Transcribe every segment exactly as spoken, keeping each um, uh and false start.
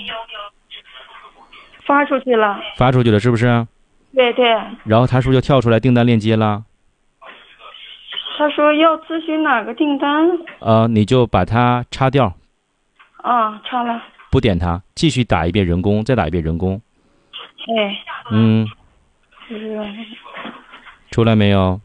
发出去了。 发出去了是不是？ 对对。 然后他是不是就跳出来订单链接了？ 他说要咨询哪个订单？ 呃，你就把它插掉。 啊，插了。 不点它，继续打一遍人工，再打一遍人工。 哎。 嗯。 就是。 出来没有？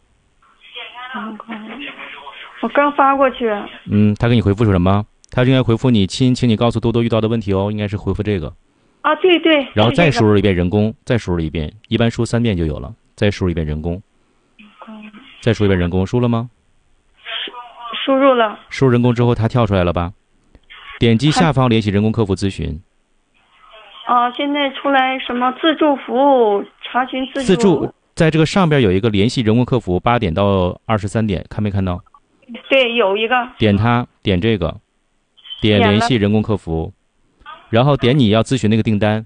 我刚发过去。 嗯，他给你回复什么？他应该回复你亲，请你告诉多多遇到的问题哦，应该是回复这个。 啊，对对。 然后再输入一遍人工，再输入一遍，一般输三遍就有了。再输入一遍人工。再输一遍人工，输了吗？ 输入了。 输入人工之后，它跳出来了吧？点击下方联系人工客服咨询。 啊，现在出来什么自助服务查询自助？ 自助在这个上边有一个联系人工客服，八点到二十三点，看没看到？ 对，有一个。 点它，点这个，点联系人工客服，然后点你要咨询那个订单。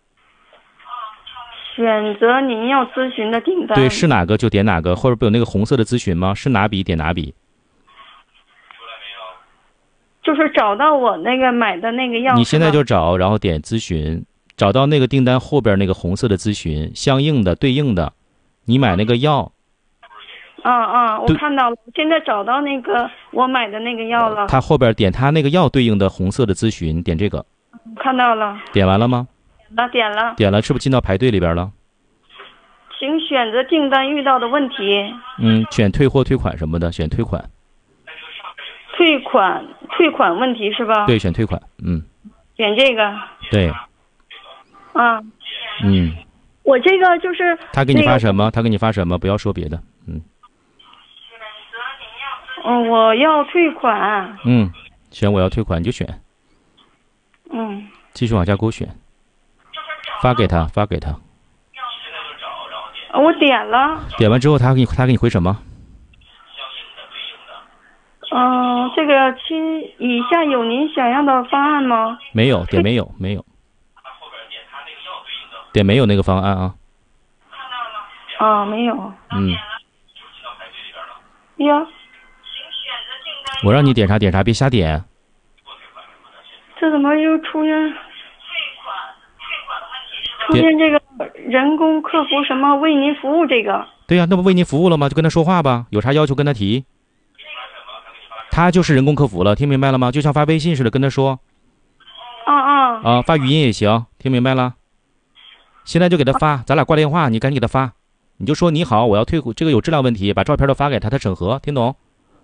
选择您要咨询的订单。 对，是哪个就点哪个，或者不有那个红色的咨询吗？是哪笔点哪笔。 就是找到我那个买的那个药。 你现在就找，然后点咨询，找到那个订单后边那个红色的咨询，相应的对应的，你买那个药。 啊啊，我看到了，现在找到那个我买的那个药了。 它后边点它那个药对应的红色的咨询，点这个。 看到了。 点完了吗？ 啊，点了。 点了，是不是进到排队里边了？ 请选择订单遇到的问题。 嗯，选退货、退款什么的，选退款。 退款，退款问题是吧？ 对，选退款。嗯。 点这个。 对。 啊。 嗯。 我这个就是。 他给你发什么？他给你发什么？不要说别的。嗯。 嗯，我要退款。 嗯，选我要退款你就选。 嗯。 继续往下勾选。发给他，发给他。 我点了。 点完之后，他给你，他给你回什么？ 嗯、呃，这个亲，以下有您想要的方案吗？ 没有，点没有，没有。点没有那个方案啊。 啊，没有。 嗯。 呀。 我让你点啥点啥，别瞎点。 这怎么又出现？出现这个人工客服什么为您服务这个？ 对呀、啊，那不为您服务了吗？就跟他说话吧，有啥要求跟他提。他就是人工客服了，听明白了吗？就像发微信似的，跟他说。 啊啊。 啊，发语音也行，听明白了？现在就给他发，咱俩挂电话，你赶紧给他发，你就说你好，我要退这个有质量问题，把照片都发给他，他审核，听懂？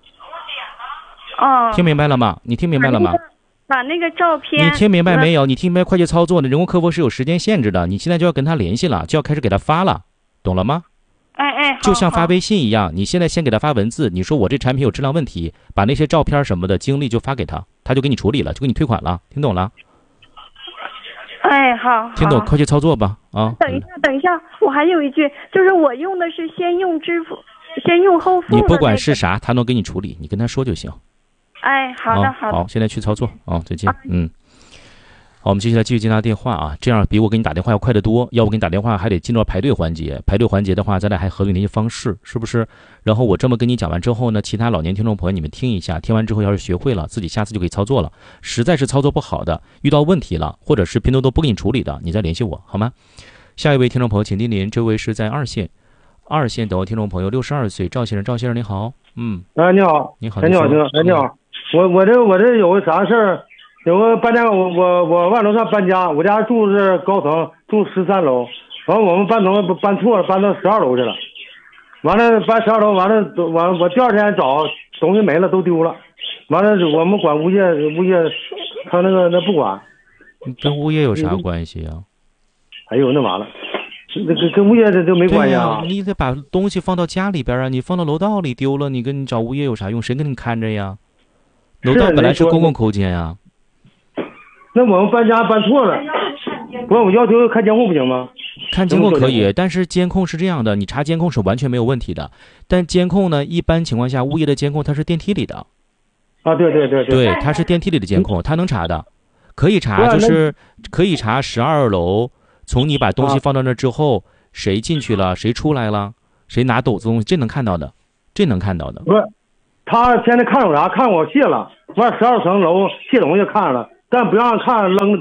哦。 听明白了吗？你听明白了吗？ 把那个照片。 你听明白没有？你听明白快捷操作的人工客服是有时间限制的，你现在就要跟他联系了，就要开始给他发了，懂了吗？ 哎哎， 就像发微信一样，你现在先给他发文字，你说我这产品有质量问题，把那些照片什么的经历就发给他，他就给你处理了，就给你退款了，听懂了？ 哎，好。 听懂快捷操作吧？啊。 等一下，等一下，我还有一句，就是我用的是先用支付，先用后付、那个。 你不管是啥，他能给你处理，你跟他说就行。 哎，好的， 啊、 好的。 好，现在去操作啊，再见。 啊、 嗯。好，我们接下来继续接他电话啊，这样比我给你打电话要快得多。要不给你打电话还得进到排队环节，排队环节的话，咱俩还核对那些方式，是不是？然后我这么跟你讲完之后呢，其他老年听众朋友你们听一下，听完之后要是学会了，自己下次就可以操作了。实在是操作不好的，遇到问题了，或者是拼多多不给你处理的，你再联系我好吗？下一位听众朋友，请莅临，这位是在二线，二线等听众朋友，六十二岁，赵先生，赵先生你好，嗯， 哎你好， 你好， 你好，你好，哎你好，我我这我这有个啥事儿？有个搬家，我我我往楼上搬家，我家住是高层，住十三楼，完了我们搬楼搬错了，搬到十二楼去了，完了搬十二楼，完了完我第二天找东西没了，都丢了，完了我们管物业物业，他那个那不管， 跟物业有啥关系啊？ 哎呦那完了，那跟跟物业这就没关系啊！ 你得把东西放到家里边啊，你放到楼道里丢了，你跟你找物业有啥用？谁给你看着呀？楼道本来是公共空间呀。 那我们搬家搬错了，不是我要求看监控不行吗？ 看监控可以，但是监控是这样的，你查监控是完全没有问题的。但监控呢，一般情况下，物业的监控它是电梯里的。 啊，对对对对，它是电梯里的监控，它能查的，可以查，就是可以查十二楼，从你把东西放到那之后，谁进去了，谁出来了，谁拿走东西，这能看到的，这能看到的。 不是，他现在看我啥？看我卸了，完十二层楼卸东西看了。但不让看扔的东西，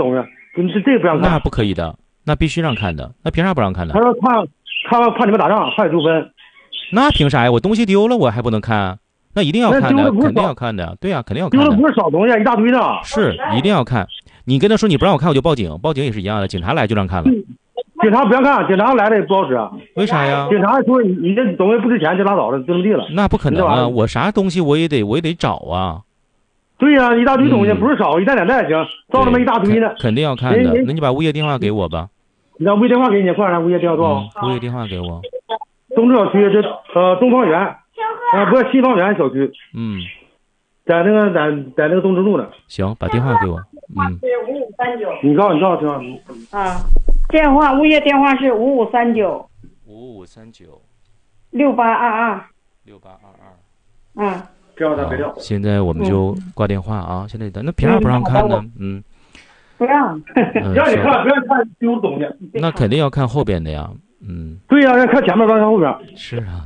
这这个不让看。 那不可以的，那必须让看的，那凭啥不让看呢？ 他说看看完怕你们打仗，怕有纠纷。 那凭啥呀？我东西丢了，我还不能看？那一定要看的，肯定要看的。对呀、啊，肯定要看的。 丢了不是少东西，一大堆呢。 是，一定要看。你跟他说你不让我看，我就报警，报警也是一样的，警察来就让看了。 警察不让看，警察来了也不好使啊。 为啥呀？ 警察说你你这东西不值钱就拉倒了，就这么地了。 那不可能啊！我啥东西我也得我也得找啊。 对呀、啊，一大堆东西、嗯、不是少，一袋两袋行，造那么一大堆呢。 肯定要看的。那你把物业电话给我吧。 你让物业电话给你，快点，物业电话多少、 嗯？物业电话给我。 东直小区这呃东方园，啊不是西方园小区。 嗯。 在那个在在那个东直路呢。 行，把电话给我。嗯。 五五三九。 你告诉你告诉我。 啊，电话物业电话是五五三九。 五五三九。 六八二二。 六八二二。 嗯。 这样的别撂。 现在我们就挂电话啊！现在那凭啥不让看呢？嗯。 不让。 让你看，不让看丢东西。 那肯定要看后边的呀。嗯。 对呀、啊，要看前面，不让看后边。 是啊。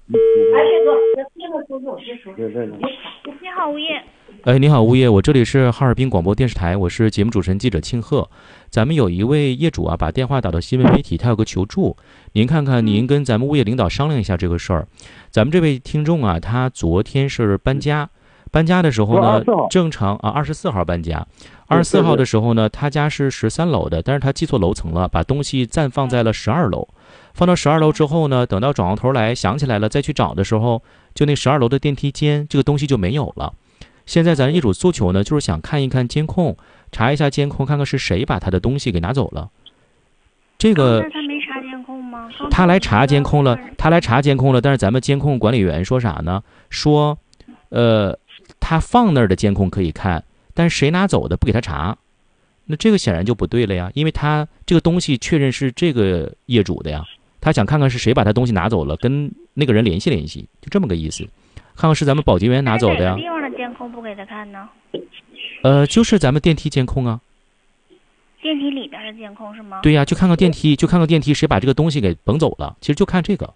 你好，物业。 哎，你好，物业，我这里是哈尔滨广播电视台，我是节目主持人记者庆贺。咱们有一位业主啊，把电话打到新闻媒体，他有个求助，您看看，您跟咱们物业领导商量一下这个事儿。咱们这位听众啊，他昨天是搬家，搬家的时候呢，正常啊，二十四号搬家，二十四号的时候呢，他家是十三楼的，但是他记错楼层了，把东西暂放在了十二楼。放到十二楼之后呢，等到转过头来想起来了再去找的时候，就那十二楼的电梯间这个东西就没有了。现在咱业主诉求呢，就是想看一看监控，查一下监控，看看是谁把他的东西给拿走了。这个他没查监控吗？ 他来查监控了，他来查监控了，但是咱们监控管理员说啥呢？说，呃，他放那儿的监控可以看，但是谁拿走的不给他查。那这个显然就不对了呀，因为他这个东西确认是这个业主的呀，他想看看是谁把他东西拿走了，跟那个人联系联系，就这么个意思。看看是咱们保洁员拿走的呀。 哪个地方的监控不给他看呢？ 呃，就是咱们电梯监控啊。 电梯里边的监控是吗？ 对呀，就看看电梯，就看看电梯谁把这个东西给甭走了。其实就看这个。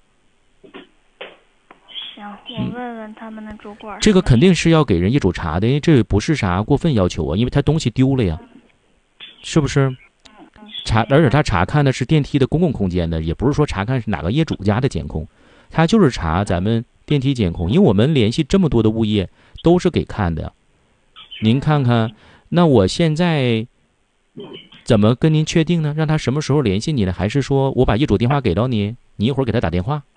行，我问问他们的主管。 这个肯定是要给人业主查的，因为这不是啥过分要求啊，因为他东西丢了呀，是不是？查，而且他查看的是电梯的公共空间的，也不是说查看是哪个业主家的监控，他就是查咱们电梯监控，因为我们联系这么多的物业都是给看的。您看看，那我现在怎么跟您确定呢？让他什么时候联系你呢？还是说我把业主电话给到你，你一会儿给他打电话？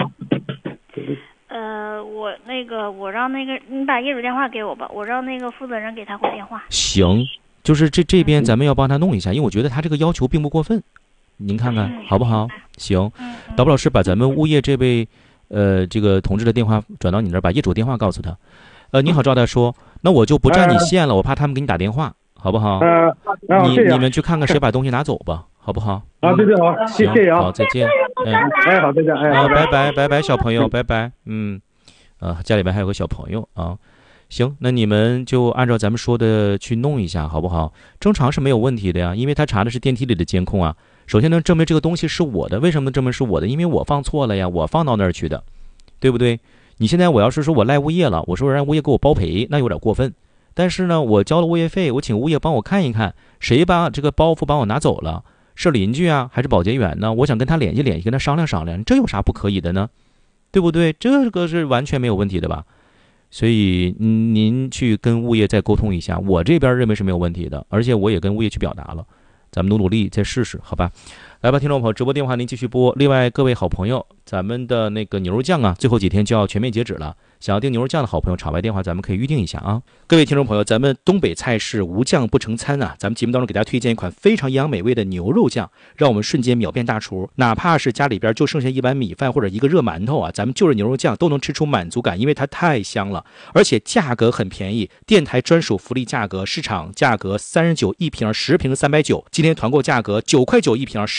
呃，我那个我让那个你把业主电话给我吧，我让那个负责人给他回电话。 行，就是这这边咱们要帮他弄一下，因为我觉得他这个要求并不过分，您看看、嗯、好不好？行，导播老师把咱们物业这位呃这个同志的电话转到你那儿，把业主电话告诉他。呃，你好，赵大叔，那我就不占你线了，我怕他们给你打电话，好不好？ 呃， 你你们去看看谁把东西拿走吧，好不好？ 啊，对对好，谢谢啊， 好，再见。 嗯，哎，好，再见，哎， 啊，拜拜拜拜，小朋友，拜拜，嗯，啊，家里面还有个小朋友啊。行，那你们就按照咱们说的去弄一下，好不好？正常是没有问题的呀，因为他查的是电梯里的监控啊。首先能证明这个东西是我的，为什么能证明是我的？因为我放错了呀，我放到那儿去的，对不对？你现在我要是说我赖物业了，我说让物业给我包赔，那有点过分。但是呢，我交了物业费，我请物业帮我看一看，谁把这个包袱帮我拿走了？是邻居啊，还是保洁员呢？我想跟他联系联系，跟他商量商量，这有啥不可以的呢？对不对？这个是完全没有问题的吧？所以您去跟物业再沟通一下，我这边认为是没有问题的，而且我也跟物业去表达了，咱们努努力再试试，好吧？来吧，听众朋友，直播电话您继续拨。另外，各位好朋友，咱们的那个牛肉酱啊，最后几天就要全面截止了。想要订牛肉酱的好朋友，场外电话咱们可以预定一下啊。各位听众朋友，咱们东北菜式无酱不成餐啊，咱们节目当中给大家推荐一款非常营养美味的牛肉酱，让我们瞬间秒变大厨。哪怕是家里边就剩下一碗米饭或者一个热馒头啊，咱们就着牛肉酱都能吃出满足感，因为它太香了，而且价格很便宜，电台专属福利价格，市场价格三十九一瓶，十瓶三百九，今天团购价格九块九一瓶，十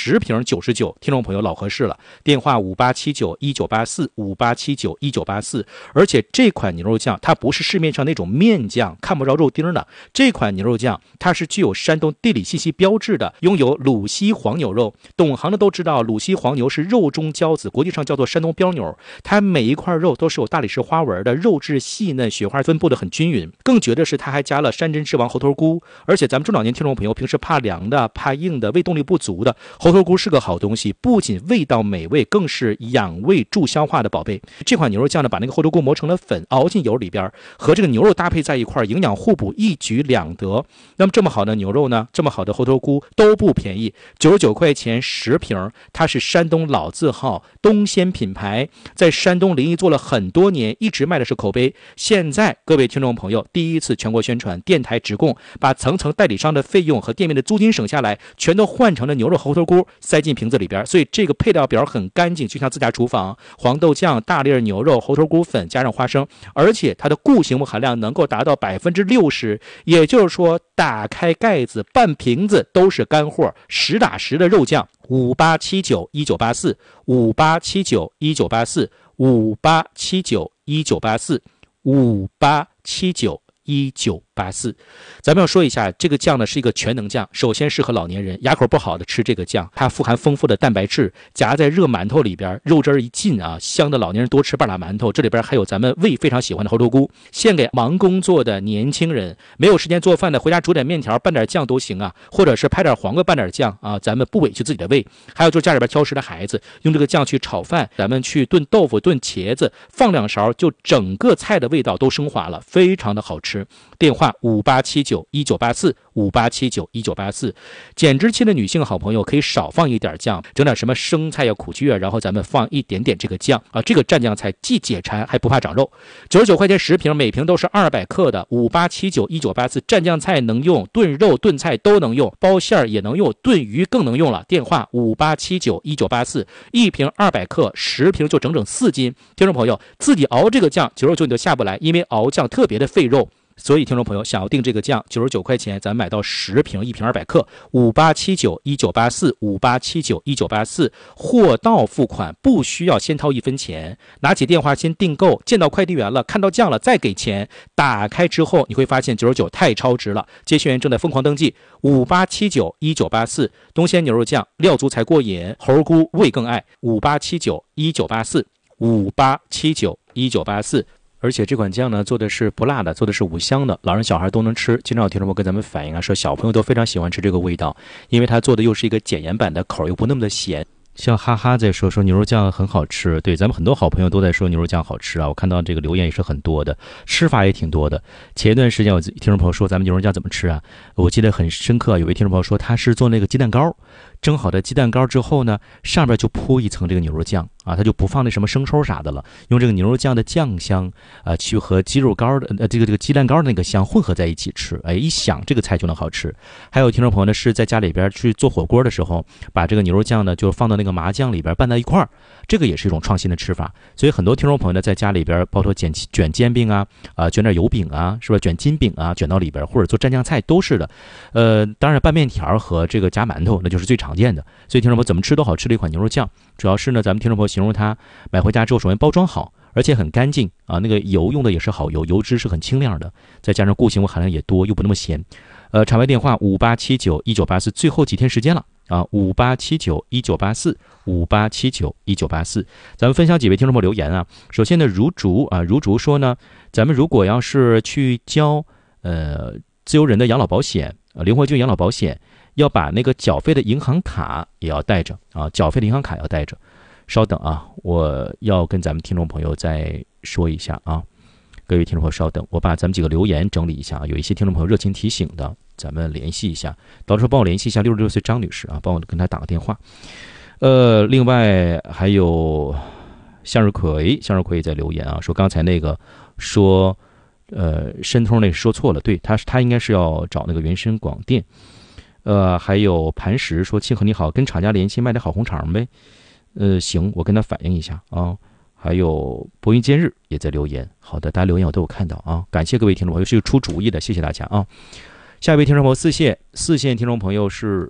十瓶九十九，听众朋友老合适了，电话五八七九一九八四五八七九一九八四。而且这款牛肉酱它不是市面上那种面酱看不着肉丁的，这款牛肉酱它是具有山东地理信息标志的，拥有鲁西黄牛肉。懂行的都知道，鲁西黄牛是肉中骄子，国际上叫做山东标牛，它每一块肉都是有大理石花纹的，肉质细嫩，雪花分布的很均匀。更绝的是它还加了山珍之王猴头菇，而且咱们中老年听众朋友平时怕凉的怕硬的胃动力不足的，猴头菇是个好东西，不仅味道美味，更是养胃助消化的宝贝。这款牛肉酱呢，把那个猴头菇磨成了粉，熬进油里边，和这个牛肉搭配在一块，营养互补，一举两得。那么这么好的牛肉呢，这么好的猴头菇都不便宜，九十九块钱十瓶，它是山东老字号东鲜品牌，在山东临沂做了很多年，一直卖的是口碑。现在各位听众朋友第一次全国宣传，电台直供，把层层代理商的费用和店面的租金省下来，全都换成了牛肉猴头菇塞进瓶子里边，所以这个配料表很干净，就像自家厨房。黄豆酱、大粒牛肉、猴头菇粉加上花生，而且它的固形物含量能够达到百分之六十，也就是说打开盖子半瓶子都是干货，实打实的肉酱。五八七九一九八四五八七九一九八四五八七九一九八四五八七九一九八四。咱们要说一下，这个酱呢是一个全能酱，首先适合老年人，牙口不好的吃这个酱，它富含丰富的蛋白质，夹在热馒头里边，肉汁一进啊，香的老年人多吃半拉馒头。这里边还有咱们胃非常喜欢的猴头菇，献给忙工作的年轻人，没有时间做饭的，回家煮点面条拌点酱都行啊，或者是拍点黄瓜拌点酱啊，咱们不委屈自己的胃。还有就是家里边挑食的孩子，用这个酱去炒饭，咱们去炖豆腐炖茄子，放两勺，就整个菜的味道都升华了，非常的好吃。电话五八七九一九八四五八七九一九八四。减脂期的女性好朋友可以少放一点酱，整点什么生菜呀、苦菊啊，然后咱们放一点点这个酱啊，这个蘸酱菜既解馋还不怕长肉。九十九块钱十瓶，每瓶都是二百克的。五八七九一九八四，蘸酱菜能用，炖肉炖菜都能用，包馅儿也能用，炖鱼更能用了。电话五八七九一九八四，一瓶二百克，十瓶就整整四斤。听众朋友自己熬这个酱，九十九你都下不来，因为熬酱特别的费肉。所以听众朋友想要订这个酱，九十九块钱咱买到十瓶，一瓶二百克。五八七九一九八四五八七九一九八四，货到付款，不需要先掏一分钱，拿起电话先订购，见到快递员了，看到酱了再给钱。打开之后你会发现九十九太超值了，接线员正在疯狂登记。五八七九一九八四，东鲜牛肉酱，料足才过瘾，猴菇味更爱。五八七九一九八四五八七九一九八四。而且这款酱呢做的是不辣的，做的是五香的，老人小孩都能吃。经常有听众朋友跟咱们反映啊，说小朋友都非常喜欢吃这个味道，因为它做的又是一个减盐版的，口又不那么的咸。像哈哈在说说牛肉酱很好吃，对，咱们很多好朋友都在说牛肉酱好吃啊，我看到这个留言也是很多的，吃法也挺多的。前一段时间有听众朋友说咱们牛肉酱怎么吃啊，我记得很深刻，有位听众朋友说他是做那个鸡蛋糕，蒸好的鸡蛋糕之后呢，上边就铺一层这个牛肉酱啊，他就不放那什么生抽啥的了，用这个牛肉酱的酱香啊、呃，去和鸡肉糕的呃这个这个鸡蛋糕的那个香混合在一起吃，哎，一想这个菜就能好吃。还有听众朋友呢是在家里边去做火锅的时候，把这个牛肉酱呢就放到那个麻酱里边拌在一块儿，这个也是一种创新的吃法。所以很多听众朋友呢在家里边，包括卷卷煎饼啊，啊、呃、卷点油饼啊，是吧？卷金饼啊，卷到里边，或者做蘸酱菜都是的。呃，当然拌面条和这个夹馒头那就是最常见的。所以听众朋友怎么吃都好吃的一款牛肉酱，主要是呢咱们听众朋友形容它买回家之后首先包装好，而且很干净啊，那个油用的也是好油，油脂是很清亮的，再加上固形物含量也多，又不那么咸。呃，场外电话五八七九一九八四，最后几天时间了啊，五八七九一九八四五八七九一九八四。咱们分享几位听众朋友留言啊。首先呢，如竹啊，如竹说呢，咱们如果要是去交呃自由人的养老保险、呃、灵活金养老保险，要把那个缴费的银行卡也要带着啊，缴费的银行卡要带着。稍等啊，我要跟咱们听众朋友再说一下啊，各位听众朋友稍等，我把咱们几个留言整理一下啊，有一些听众朋友热情提醒的，咱们联系一下，到时候帮我联系一下六十六岁张女士啊，帮我跟她打个电话。呃，另外还有向日葵，向日葵也在留言啊，说刚才那个说呃申通那个说错了，对，他他应该是要找那个原生广电。呃，还有磐石说庆贺你好，跟厂家联系卖点好红肠呗。呃，行，我跟他反映一下啊。还有博云今日也在留言，好的，大家留言我都有看到啊，感谢各位听众朋友，是出主意的，谢谢大家啊。下一位听众朋友四线，四线听众朋友是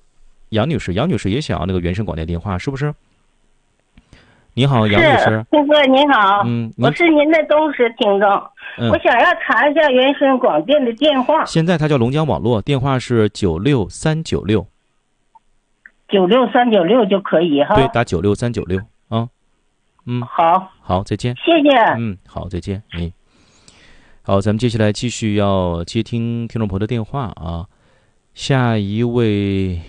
杨女士，杨女士也想要那个原生广电电话，是不是？你好，杨女士。 听哥您好， 嗯， 我是您的忠实听众， 嗯、 我想要查一下原生广电的电话。 现在它叫龙江网络，电话是九六三九六。 九六三九六就可以哈。 对，打九六三九六啊。嗯， 好， 好，再见。 谢谢。 嗯，好，再见。哎，好，咱们接下来继续要接听听众朋友的电话啊。下一位